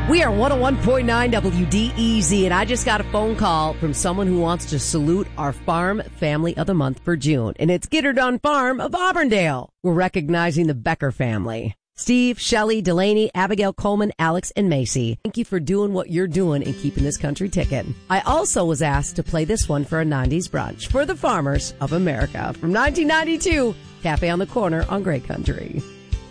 We are 101.9 WDEZ, and I just got a phone call from someone who wants to salute our Farm Family of the Month for June, and it's Get Her Done Farm of Auburndale. We're recognizing the Becker family. Steve, Shelley, Delaney, Abigail, Coleman, Alex, and Macy. Thank you for doing what you're doing and keeping this country ticking. I also was asked to play this one for a 90s brunch for the farmers of America from 1992, Cafe on the Corner on Great Country.